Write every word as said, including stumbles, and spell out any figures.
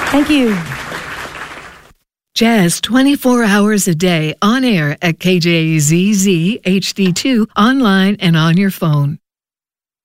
Thank you. Jazz twenty-four hours a day on air at K J Z Z H D two, online and on your phone.